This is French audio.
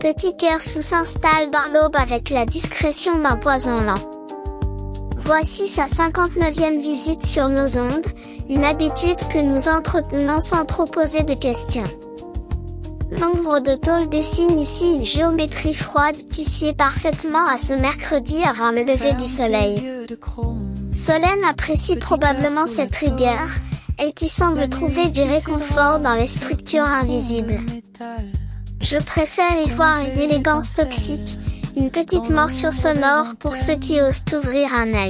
petit cœur s'installe dans l'aube avec la discrétion d'un poison lent. Voici sa 59e visite sur nos ondes, une habitude que nous entretenons sans trop poser de questions. L'ombre de tôle dessine ici une géométrie froide tissée parfaitement à ce mercredi avant le lever du soleil. Solène apprécie probablement cette rigueur, elle qui semble trouver du réconfort dans les structures invisibles. Je préfère y voir une élégance toxique, une petite morsure sonore pour ceux qui osent ouvrir un œil.